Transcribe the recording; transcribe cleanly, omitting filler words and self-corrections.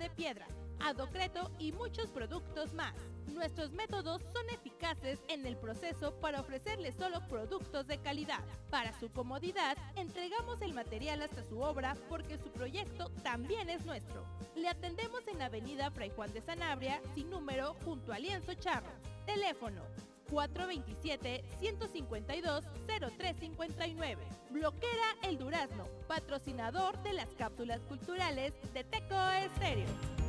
de piedra, adocreto y muchos productos más. Nuestros métodos son eficaces en el proceso para ofrecerles solo productos de calidad. Para su comodidad, entregamos el material hasta su obra porque su proyecto también es nuestro. Le atendemos en Avenida Fray Juan de Sanabria, sin número, junto a Lienzo Charro. Teléfono 427-152-0359. Bloquera El Durazno, patrocinador de las cápsulas culturales de Teco Estéreo.